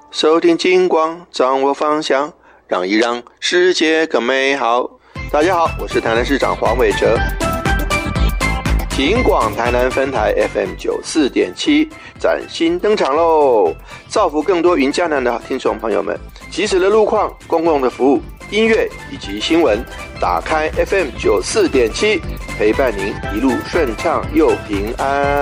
收听金光，掌握方向，让一让世界更美好。大家好，我是台南市长黄伟哲。金广台南分台 FM 94.7崭新登场喽！造福更多云嘉南的听众朋友们，及时的路况、公共的服务、音乐以及新闻，打开 FM 94.7，陪伴您一路顺畅又平安。